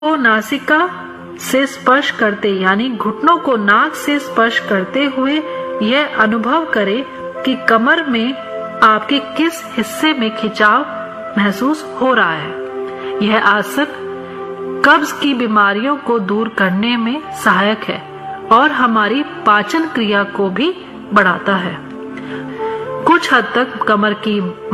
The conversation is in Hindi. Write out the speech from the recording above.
को नासिका से स्पर्श करते यानी घुटनों को नाक से स्पर्श करते हुए यह अनुभव करें कि कमर में आपके किस हिस्से में खिंचाव महसूस हो रहा है। यह आसन कब्ज की बीमारियों को दूर करने में सहायक है और हमारी पाचन क्रिया को भी बढ़ाता है। कुछ हद तक कमर की